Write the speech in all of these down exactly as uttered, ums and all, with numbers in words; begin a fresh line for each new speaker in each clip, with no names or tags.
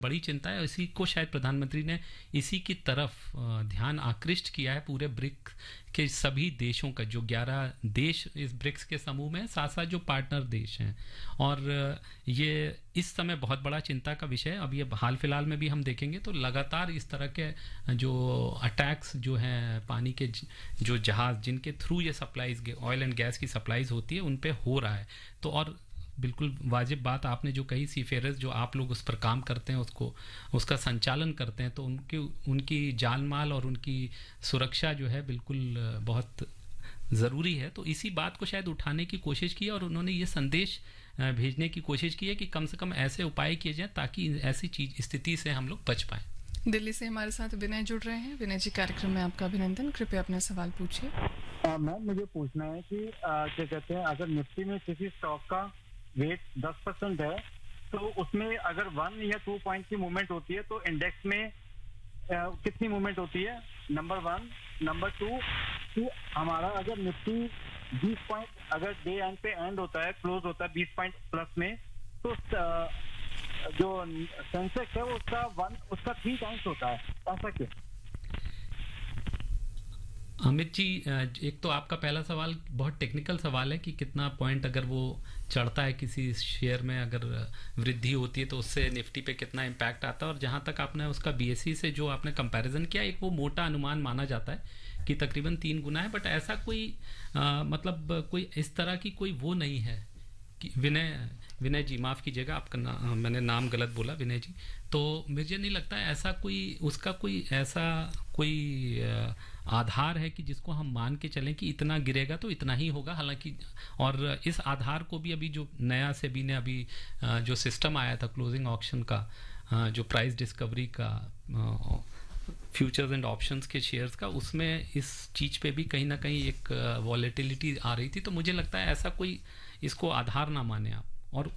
बड़ी चिंता है। इसी को शायद प्रधानमंत्री ने इसी की तरफ अ, ध्यान आकृष्ट किया है पूरे ब्रिक्स के सभी देशों का, जो ग्यारह देश इस ब्रिक्स के समूह में हैं, साथ साथ जो पार्टनर देश हैं। और अ, ये इस समय बहुत बड़ा चिंता का विषय है। अब ये हाल फिलहाल में भी हम देखेंगे तो लगातार इस तरह के जो अटैक्स जो हैं पानी के ज- जो जहाज जिनके थ्रू ये सप्लाईज ऑयल एंड गैस की सप्लाईज होती है उन पे हो रहा है। तो और बिल्कुल वाजिब बात आपने जो कही, सीफेरर्स जो आप लोग उस पर काम करते हैं, उसको उसका संचालन करते हैं, तो उनकी उनकी जान माल और उनकी सुरक्षा जो है बिल्कुल अ, बहुत ज़रूरी है। तो इसी बात को शायद उठाने की कोशिश की है और उन्होंने ये संदेश अ, भेजने की कोशिश की है कि कम से कम ऐसे उपाय किए जाएं ताकि ऐसी चीज स्थिति से हम लोग बच पाएं।
दिल्ली से हमारे साथ विनय जुड़ रहे हैं। विनय जी, कार्यक्रम में आपका अभिनंदन। कृपया अपना सवाल पूछिए।
अ, मैम मुझे पूछना है कि अ, क्या कहते हैं, अगर निफ्टी में किसी स्टॉक का वेट दस परसेंट है तो उसमें अगर वन या टू पॉइंट की मूवमेंट होती है तो इंडेक्स में अ, कितनी मूवमेंट होती है, नंबर वन। नंबर टू कि हमारा अगर निफ्टी बीस पॉइंट अगर डे एंड पे एंड होता है, क्लोज होता है बीस पॉइंट प्लस में, तो अ, जो सेंसेक्स है वो उसका वन उसका थ्री टाइम्स होता है, ऐसा क्यों?
अमित जी, अ, एक तो आपका पहला सवाल बहुत टेक्निकल सवाल है कि कितना पॉइंट अगर वो चढ़ता है किसी शेयर में, अगर वृद्धि होती है तो उससे निफ्टी पे कितना इम्पैक्ट आता है। और जहाँ तक आपने उसका बीएसई से जो आपने कंपैरिजन किया, एक वो मोटा अनुमान माना जाता है कि तकरीबन तीन गुना है, बट ऐसा कोई अ, मतलब कोई इस तरह की कोई वो नहीं है कि विनय विनय जी माफ़ कीजिएगा, आपका ना, मैंने नाम गलत बोला, विनय जी। तो मुझे नहीं लगता है ऐसा कोई उसका कोई ऐसा कोई अ, आधार है कि जिसको हम मान के चलें कि इतना गिरेगा तो इतना ही होगा। हालांकि और इस आधार को भी अभी जो नया सेबी ने अभी अ, जो सिस्टम आया था क्लोजिंग ऑक्शन का, अ, जो प्राइस डिस्कवरी का, फ्यूचर्स एंड ऑप्शंस के शेयर्स का, उसमें इस चीज़ पे भी कहीं ना कहीं एक वॉलेटिलिटी आ रही थी। तो मुझे लगता है ऐसा कोई इसको आधार ना माने आप। और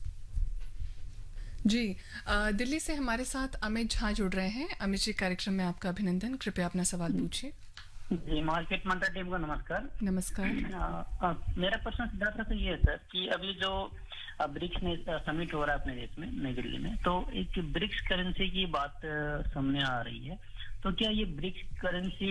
जी, अ, दिल्ली से हमारे साथ अमित झा जुड़ रहे हैं। अमित जी, कार्यक्रम में आपका अभिनंदन। कृपया अपना सवाल पूछिए।
जी, मार्केट मंत्रा टीम को नमस्कार।
नमस्कार।
अ, अ, मेरा प्रश्न सिद्धार्थ से ये है सर कि अभी जो अ, ब्रिक्स ने समिट हो रहा है अपने देश में, नई दिल्ली में, तो एक ब्रिक्स करेंसी की बात अ, सामने आ रही है। तो क्या ये ब्रिक्स करेंसी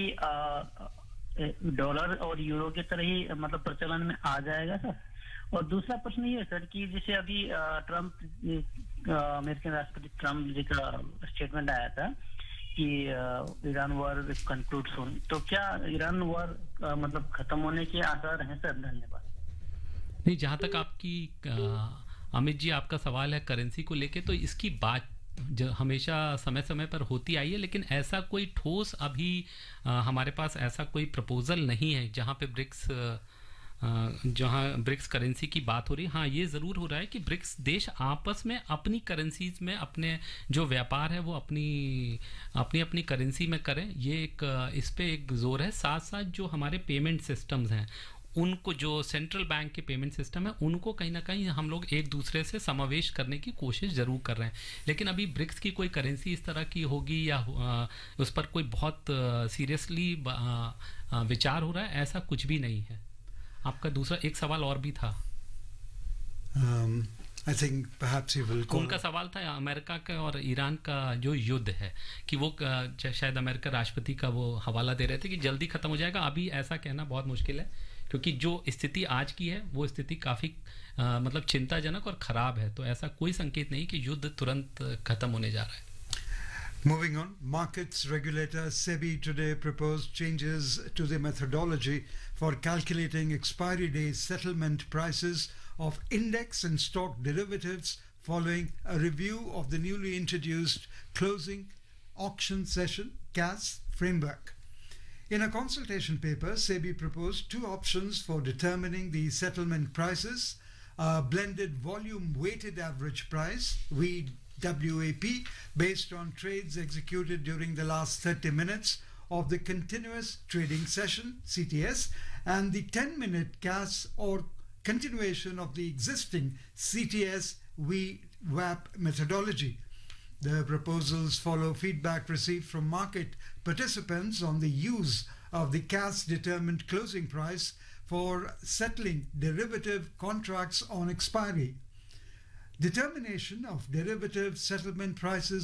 डॉलर और यूरो की तरह ही अ, मतलब प्रचलन में आ जाएगा सर? और दूसरा प्रश्न ये है सर कि जैसे अभी अ, ट्रम्प अ, अमेरिकन राष्ट्रपति ट्रम्प जी का स्टेटमेंट आया था कि अ, ईरान वॉर कंक्लूड सून, तो क्या ईरान वॉर अ, मतलब खत्म होने के आसार हैं सर? धन्यवाद।
नहीं, जहाँ तक आपकी अ, अमित जी आपका सवाल है करेंसी को लेके, तो इसकी बात जो हमेशा समय समय पर होती आई है, लेकिन ऐसा कोई ठोस अभी अ, हमारे पास ऐसा कोई प्रपोजल नहीं है जहाँ पे ब्रिक्स अ, जहाँ ब्रिक्स करेंसी की बात हो रही है। हाँ, ये ज़रूर हो रहा है कि ब्रिक्स देश आपस में अपनी करेंसीज में अपने जो व्यापार है वो अपनी अपनी अपनी करेंसी में करें, ये एक अ, इस पे एक जोर है। साथ साथ जो हमारे पेमेंट सिस्टम्स हैं उनको, जो सेंट्रल बैंक के पेमेंट सिस्टम है, उनको कहीं ना कहीं हम लोग एक दूसरे से समावेश करने की कोशिश ज़रूर कर रहे हैं। लेकिन अभी ब्रिक्स की कोई करेंसी इस तरह की होगी या अ, उस पर कोई बहुत सीरियसली विचार हो रहा है, ऐसा कुछ भी नहीं है। आपका दूसरा एक सवाल और भी था।
Um, I think perhaps you will call.
उनका सवाल था अमेरिका का और ईरान का जो युद्ध है कि वो अ, शायद अमेरिका राष्ट्रपति का वो हवाला दे रहे थे कि जल्दी खत्म हो जाएगा। अभी ऐसा कहना बहुत मुश्किल है क्योंकि जो स्थिति आज की है वो स्थिति काफ़ी मतलब चिंताजनक और ख़राब है। तो ऐसा कोई संकेत नहीं कि युद्ध तुरंत खत्म होने जा रहा है।
Moving on, markets regulator SEBI today proposed changes to the methodology for calculating expiry day settlement prices of index and stock derivatives following a review of the newly introduced closing auction session C A S framework. In a consultation paper, SEBI proposed two options for determining the settlement prices: a blended volume weighted average price, V W A P, based on trades executed during the last thirty minutes of the continuous trading session, C T S, and the ten minute C A S or continuation of the existing C T S V WAP methodology. The proposals follow feedback received from market participants on the use of the C A S determined closing price for settling derivative contracts on expiry. Determination of derivative settlement prices